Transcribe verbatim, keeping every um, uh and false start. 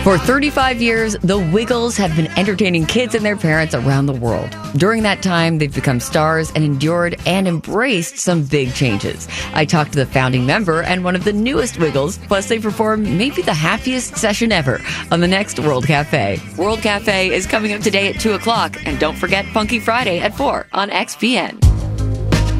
For thirty-five years, the Wiggles have been entertaining kids and their parents around the world. During that time, they've become stars and endured and embraced some big changes. I talked to the founding member and one of the newest Wiggles, plus they performed maybe the happiest session ever on the next World Cafe. World Cafe is coming up today at two o'clock, and don't forget Funky Friday at four on X P N.